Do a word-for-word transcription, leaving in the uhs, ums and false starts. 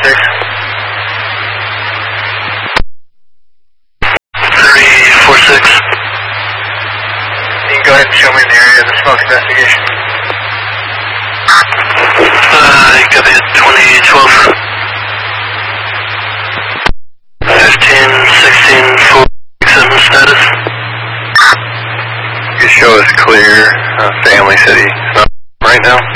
six. three four six. You can go ahead and show me the area of the smoke investigation. Uh, you got it at twenty twelve. fifteen sixteen four seven status. You show us clear, uh, Family City. Not right now.